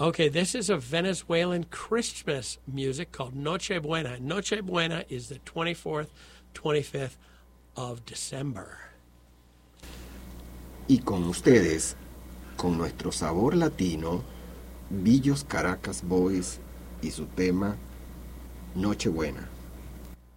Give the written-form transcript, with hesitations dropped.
Okay, this is a Venezuelan Christmas music called Noche Buena. Noche Buena is the 24th, 25th of December. Y con ustedes, con nuestro sabor latino, Billos Caracas Boys y su tema Nochebuena.